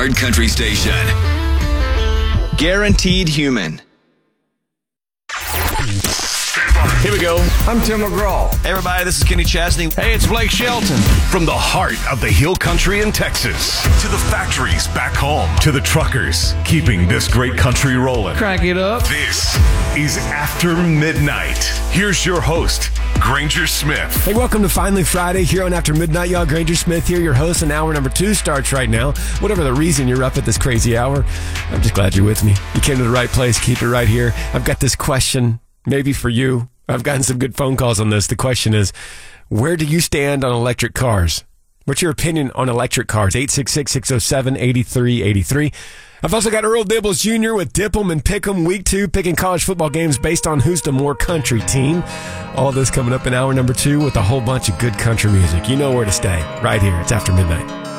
iHeart Country Station. Guaranteed Human. Here we go. I'm Tim McGraw. Hey, everybody, this is Kenny Chesney. Hey, it's Blake Shelton. From the heart of the Hill Country in Texas to the factories back home to the truckers keeping this great country rolling. Crank it up. This is After Midnight. Here's your host, Granger Smith. Hey, welcome to Finally Friday here on After Midnight, y'all. Granger Smith here, your host, and hour number 2 starts right now. Whatever the reason you're up at this crazy hour, I'm just glad you're with me. You came to the right place. Keep it right here. I've got this question, maybe for you. I've gotten some good phone calls on this. The question is, where do you stand on electric cars? What's your opinion on electric cars? 866-607-8383. I've also got Earl Dibbles Jr. with Dip 'em and Pick 'em Week 2, picking college football games based on who's the more country team. All this coming up in hour number 2 with a whole bunch of good country music. You know where to stay. Right here. It's After Midnight.